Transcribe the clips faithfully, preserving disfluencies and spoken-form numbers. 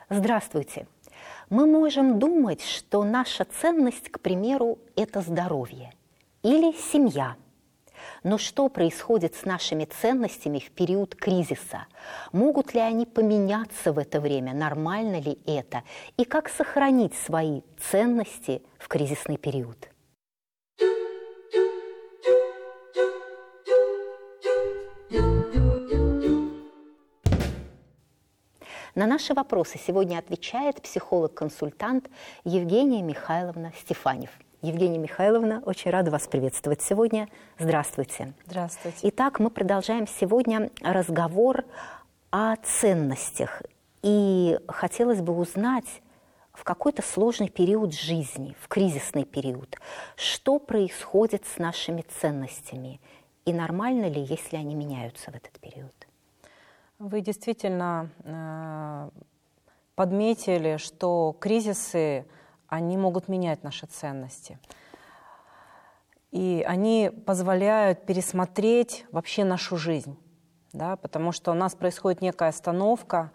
Здравствуйте. Мы можем думать, что наша ценность, к примеру, это здоровье или семья. Но что происходит с нашими ценностями в период кризиса? Могут ли они поменяться в это время? Нормально ли это? И как сохранить свои ценности в кризисный период? На наши вопросы сегодня отвечает психолог-консультант Евгения Михайловна Стефанев. Евгения Михайловна, очень рада вас приветствовать сегодня. Здравствуйте. Здравствуйте. Итак, мы продолжаем сегодня разговор о ценностях. И хотелось бы узнать, в какой-то сложный период жизни, в кризисный период, что происходит с нашими ценностями? И нормально ли, если они меняются в этот период? Вы действительно э, подметили, что кризисы, они могут менять наши ценности. И они позволяют пересмотреть вообще нашу жизнь, да, потому что у нас происходит некая остановка.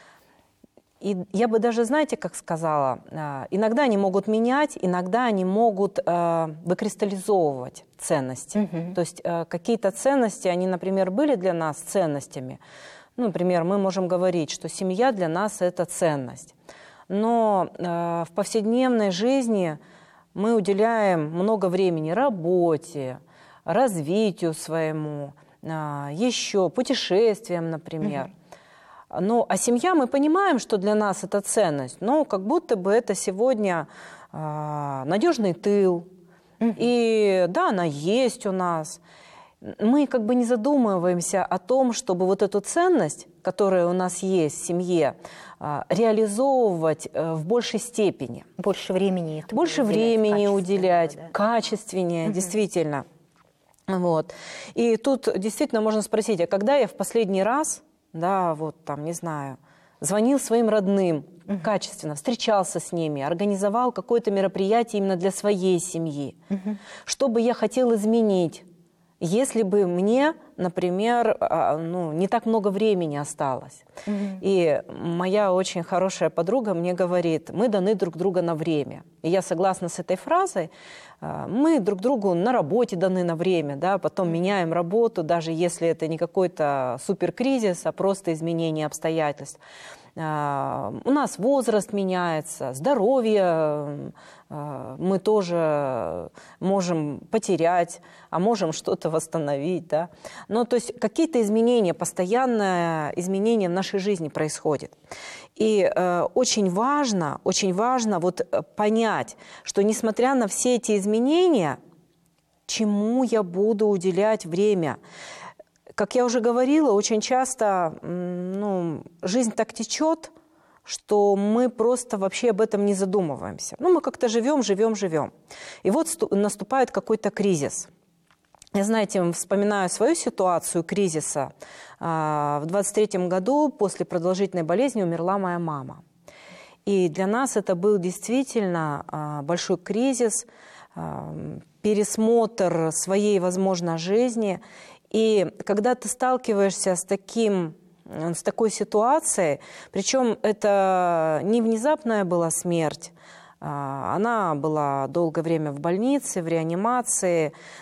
И я бы даже, знаете, как сказала, э, иногда они могут менять, иногда они могут э, выкристаллизовывать ценности. Mm-hmm. То есть э, какие-то ценности, они, например, были для нас ценностями. Ну, например, мы можем говорить, что семья для нас – это ценность. Но э, в повседневной жизни мы уделяем много времени работе, развитию своему, э, еще путешествиям, например. Mm-hmm. Ну, а семья, мы понимаем, что для нас это ценность, но как будто бы это сегодня э, надежный тыл. Mm-hmm. И да, она есть у нас. Мы как бы не задумываемся о том, чтобы вот эту ценность, которая у нас есть в семье, реализовывать в большей степени. Больше времени. Больше времени уделять, да. Качественнее, угу. Действительно. Вот. И тут действительно можно спросить, а когда я в последний раз, да, вот там, не знаю, звонил своим родным угу. качественно, встречался с ними, организовал какое-то мероприятие именно для своей семьи, угу. что бы я хотел изменить, если бы мне, например, ну, не так много времени осталось. Mm-hmm. И моя очень хорошая подруга мне говорит, мы даны друг другу на время. И я согласна с этой фразой. Мы друг другу на работе даны на время, да, потом mm-hmm. меняем работу, даже если это не какой-то суперкризис, а просто изменение обстоятельств. У нас возраст меняется, здоровье мы тоже можем потерять, а можем что-то восстановить. Да? Ну, то есть какие-то изменения, постоянное изменение в нашей жизни происходит. И э, очень важно, очень важно вот понять, что несмотря на все эти изменения, чему я буду уделять время. Как я уже говорила, очень часто ну, жизнь так течет, что мы просто вообще об этом не задумываемся. Ну, мы как-то живем, живем, живем. И вот наступает какой-то кризис. Я, знаете, вспоминаю свою ситуацию кризиса. В двадцать третьем году после продолжительной болезни умерла моя мама. И для нас это был действительно большой кризис, пересмотр своей, возможно, жизни. И когда ты сталкиваешься с таким, с такой ситуацией, причем это не внезапная была смерть, она была долгое время в больнице, в реанимации,